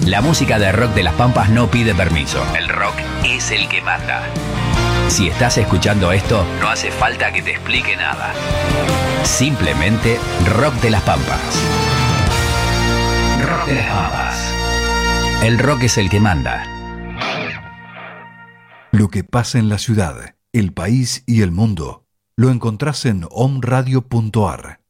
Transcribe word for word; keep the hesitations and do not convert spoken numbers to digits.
La música de Rock de las Pampas no pide permiso. El rock es el que manda. Si estás escuchando esto, no hace falta que te explique nada. Simplemente Rock de las Pampas. Rock de las Pampas. El rock es el que manda. Lo que pasa en la ciudad, el país y el mundo lo encontrás en om radio punto a r.